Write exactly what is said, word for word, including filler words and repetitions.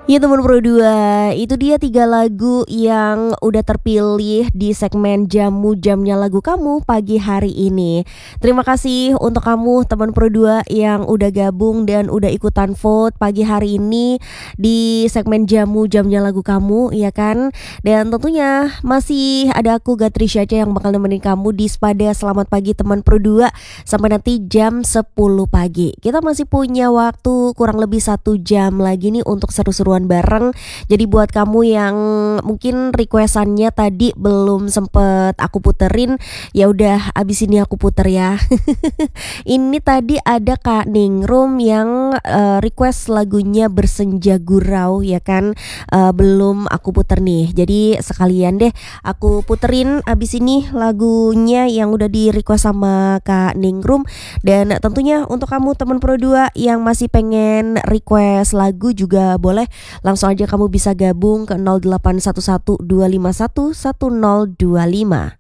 Ya teman Pro dua, itu dia tiga lagu yang udah terpilih di segmen Jamu Jamnya Lagu Kamu pagi hari ini. Terima kasih untuk kamu teman Pro dua yang udah gabung dan udah ikutan vote pagi hari ini di segmen Jamu Jamnya Lagu Kamu, ya kan? Dan tentunya masih ada aku Gatri Syaca yang bakal nemenin kamu di Spada Selamat Pagi teman Pro dua sampai nanti jam sepuluh pagi. Kita masih punya waktu kurang lebih satu jam lagi nih untuk seru-seruan bareng. Jadi buat kamu yang mungkin requestannya tadi belum sempet aku puterin, ya udah abis ini aku puter ya. Ini tadi ada Kak Ningrum yang uh, request lagunya Bersenja Gurau, ya kan, uh, belum aku puter nih. Jadi sekalian deh aku puterin abis ini lagunya yang udah di request sama Kak Ningrum. Dan tentunya untuk kamu teman Pro dua yang masih pengen request lagu juga boleh, langsung aja kamu bisa gabung ke nol delapan satu satu dua lima satu satu nol dua lima.